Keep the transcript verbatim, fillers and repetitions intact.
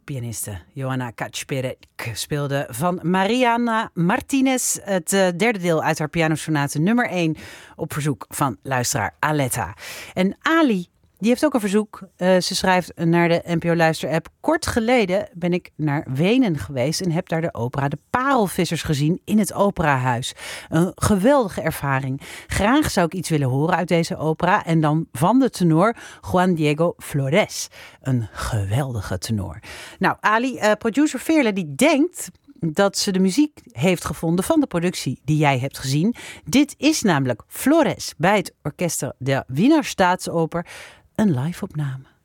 pianiste Johanna Kaczperek speelde van Mariana Martinez het uh, derde deel uit haar pianosonate nummer één op verzoek van luisteraar Aletta. En Ali, die heeft ook een verzoek. Uh, ze schrijft naar de N P O Luister-app. Kort geleden ben ik naar Wenen geweest en heb daar de opera De Parelvissers gezien in het operahuis. Een geweldige ervaring. Graag zou ik iets willen horen uit deze opera en dan van de tenor Juan Diego Flores. Een geweldige tenor. Nou, Ali, uh, producer Veerle, die denkt dat ze de muziek heeft gevonden van de productie die jij hebt gezien. Dit is namelijk Flores bij het Orchester der Wiener Staatsoper. Een live opname.